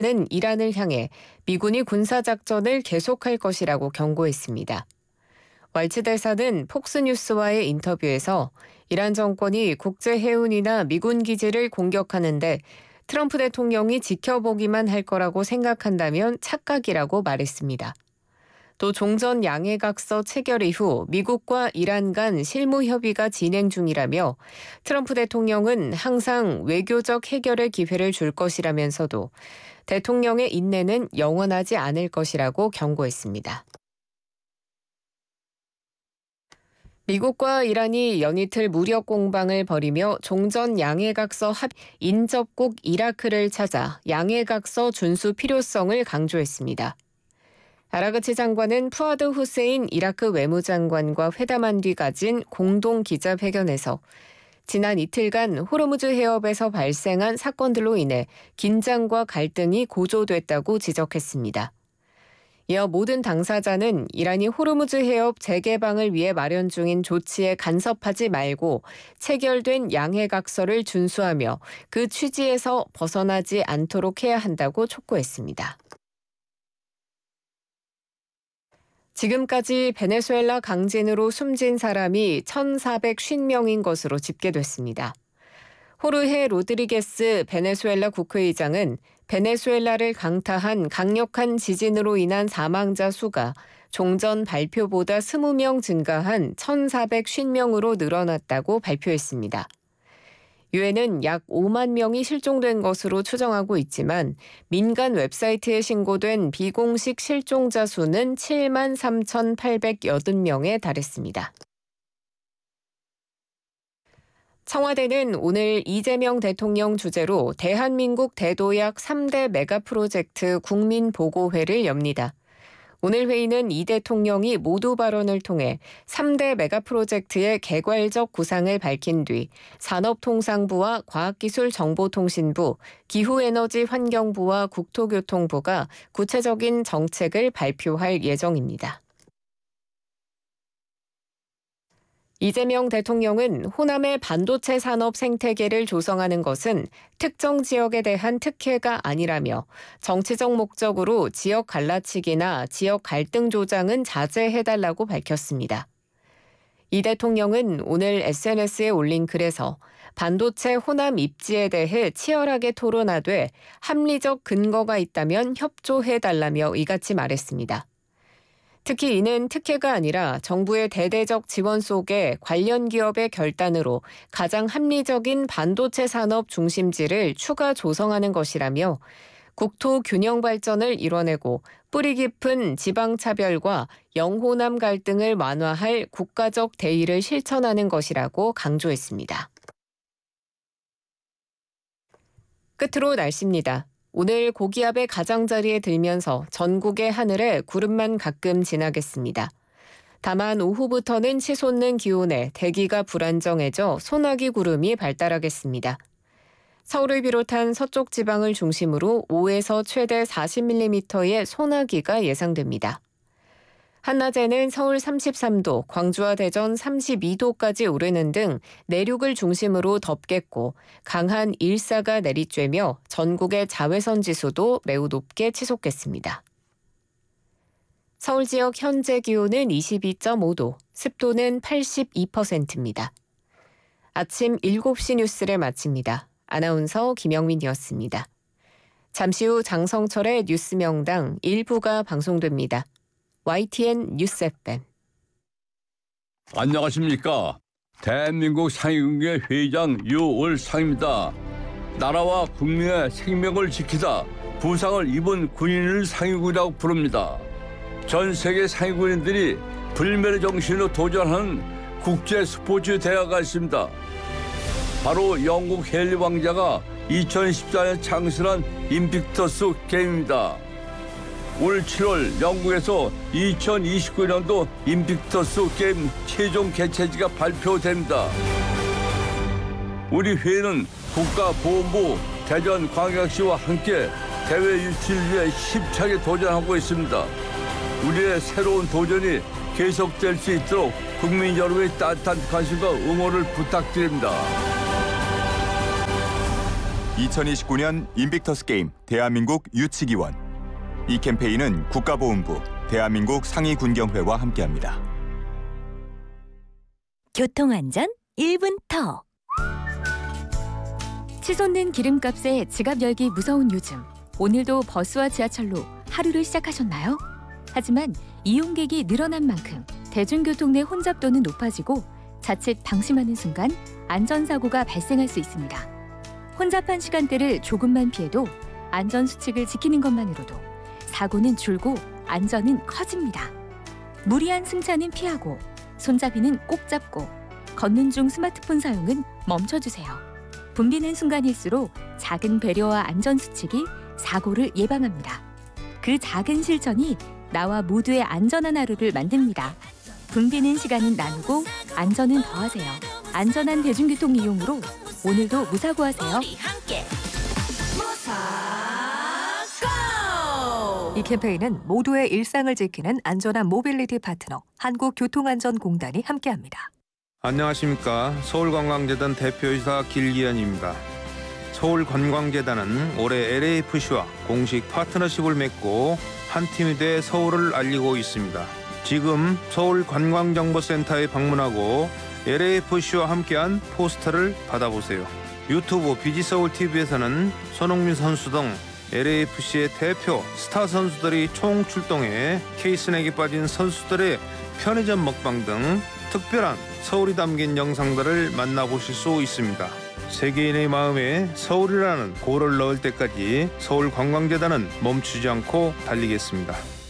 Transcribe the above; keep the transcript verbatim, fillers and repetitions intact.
는 이란을 향해 미군이 군사작전을 계속할 것이라고 경고했습니다. 왈츠 대사는 폭스뉴스와의 인터뷰에서 이란 정권이 국제해운이나 미군 기지를 공격하는데 트럼프 대통령이 지켜보기만 할 거라고 생각한다면 착각이라고 말했습니다. 또 종전 양해각서 체결 이후 미국과 이란 간 실무 협의가 진행 중이라며 트럼프 대통령은 항상 외교적 해결의 기회를 줄 것이라면서도 대통령의 인내는 영원하지 않을 것이라고 경고했습니다. 미국과 이란이 연이틀 무력 공방을 벌이며 종전 양해각서 합 인접국 이라크를 찾아 양해각서 준수 필요성을 강조했습니다. 아라그치 장관은 푸아드 후세인 이라크 외무장관과 회담한 뒤 가진 공동 기자회견에서 지난 이틀간 호르무즈 해협에서 발생한 사건들로 인해 긴장과 갈등이 고조됐다고 지적했습니다. 이어 모든 당사자는 이란이 호르무즈 해협 재개방을 위해 마련 중인 조치에 간섭하지 말고 체결된 양해각서를 준수하며 그 취지에서 벗어나지 않도록 해야 한다고 촉구했습니다. 지금까지 베네수엘라 강진으로 숨진 사람이 천사백오십 명인 것으로 집계됐습니다. 호르헤 로드리게스 베네수엘라 국회의장은 베네수엘라를 강타한 강력한 지진으로 인한 사망자 수가 종전 발표보다 이십 명 증가한 천사백오십 명으로 늘어났다고 발표했습니다. 유엔은 약 오만 명이 실종된 것으로 추정하고 있지만 민간 웹사이트에 신고된 비공식 실종자 수는 칠만 삼천팔백팔 명에 달했습니다. 청와대는 오늘 이재명 대통령 주재로 대한민국 대도약 삼 대 메가프로젝트 국민보고회를 엽니다. 오늘 회의는 이 대통령이 모두 발언을 통해 삼 대 메가프로젝트의 개괄적 구상을 밝힌 뒤 산업통상부와 과학기술정보통신부, 기후에너지환경부와 국토교통부가 구체적인 정책을 발표할 예정입니다. 이재명 대통령은 호남의 반도체 산업 생태계를 조성하는 것은 특정 지역에 대한 특혜가 아니라며 정치적 목적으로 지역 갈라치기나 지역 갈등 조장은 자제해달라고 밝혔습니다. 이 대통령은 오늘 에스엔에스에 올린 글에서 반도체 호남 입지에 대해 치열하게 토론하되 합리적 근거가 있다면 협조해달라며 이같이 말했습니다. 특히 이는 특혜가 아니라 정부의 대대적 지원 속에 관련 기업의 결단으로 가장 합리적인 반도체 산업 중심지를 추가 조성하는 것이라며 국토 균형 발전을 이뤄내고 뿌리 깊은 지방차별과 영호남 갈등을 완화할 국가적 대의를 실천하는 것이라고 강조했습니다. 끝으로 날씨입니다. 오늘 고기압의 가장자리에 들면서 전국의 하늘에 구름만 가끔 지나겠습니다. 다만 오후부터는 치솟는 기온에 대기가 불안정해져 소나기 구름이 발달하겠습니다. 서울을 비롯한 서쪽 지방을 중심으로 오에서 최대 사십 밀리미터의 소나기가 예상됩니다. 한낮에는 서울 삼십삼 도, 광주와 대전 삼십이 도까지 오르는 등 내륙을 중심으로 덥겠고 강한 일사가 내리쬐며 전국의 자외선 지수도 매우 높게 치솟겠습니다. 서울 지역 현재 기온은 이십이 점 오 도, 습도는 팔십이 퍼센트입니다. 아침 일곱 시 뉴스를 마칩니다. 아나운서 김영민이었습니다. 잠시 후 장성철의 뉴스 명당 일부가 방송됩니다. 와이티엔 뉴스 에프엠. 안녕하십니까. 대한민국 상위군의 회장 유월상입니다. 나라와 국민의 생명을 지키다 부상을 입은 군인을 상위군이라고 부릅니다. 전 세계 상위군인들이 불멸의 정신으로 도전하는 국제 스포츠 대회가 있습니다. 바로 영국 헨리 왕자가 이천십사 년 창설한 인빅터스 게임입니다. 올 칠월 영국에서 이천이십구 년도 인빅터스 게임 최종 개최지가 발표됩니다. 우리 회는 국가보훈부 대전광역시와 함께 대회 유치를 위해 힘차게 도전하고 있습니다. 우리의 새로운 도전이 계속될 수 있도록 국민 여러분의 따뜻한 관심과 응원을 부탁드립니다. 이천이십구 년 인빅터스 게임 대한민국 유치기원. 이 캠페인은 국가보훈부, 대한민국 상위군경회와 함께합니다. 교통안전 일 분 더. 치솟는 기름값에 지갑 열기 무서운 요즘. 오늘도 버스와 지하철로 하루를 시작하셨나요? 하지만 이용객이 늘어난 만큼 대중교통 내 혼잡도는 높아지고 자칫 방심하는 순간 안전사고가 발생할 수 있습니다. 혼잡한 시간대를 조금만 피해도 안전수칙을 지키는 것만으로도 사고는 줄고 안전은 커집니다. 무리한 승차는 피하고 손잡이는 꼭 잡고 걷는 중 스마트폰 사용은 멈춰주세요. 붐비는 순간일수록 작은 배려와 안전수칙이 사고를 예방합니다. 그 작은 실천이 나와 모두의 안전한 하루를 만듭니다. 붐비는 시간은 나누고 안전은 더하세요. 안전한 대중교통 이용으로 오늘도 무사고하세요. 이 캠페인은 모두의 일상을 지키는 안전한 모빌리티 파트너 한국교통안전공단이 함께합니다. 안녕하십니까. 서울관광재단 대표이사 길기현입니다. 서울관광재단은 올해 엘에이에프씨와 공식 파트너십을 맺고 한 팀이 돼 서울을 알리고 있습니다. 지금 서울관광정보센터에 방문하고 엘에이에프씨와 함께한 포스터를 받아보세요. 유튜브 비지서울티비에서는 손흥민 선수 등 엘에이에프씨의 대표 스타 선수들이 총 출동해 케이스넥에 빠진 선수들의 편의점 먹방 등 특별한 서울이 담긴 영상들을 만나보실 수 있습니다. 세계인의 마음에 서울이라는 고를 넣을 때까지 서울관광재단은 멈추지 않고 달리겠습니다.